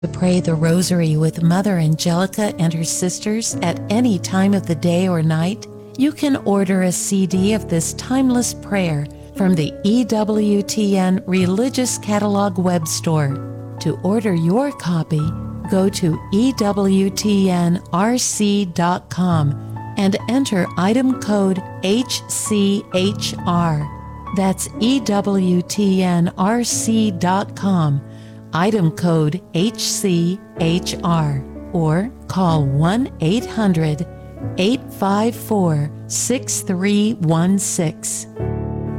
To pray the Rosary with Mother Angelica and her sisters at any time of the day or night, you can order a CD of this timeless prayer from the EWTN Religious Catalog web store. To order your copy, go to EWTNRC.com and enter item code HCHR. That's EWTNRC.com. Item code HCHR, or call 1-800-854-6316.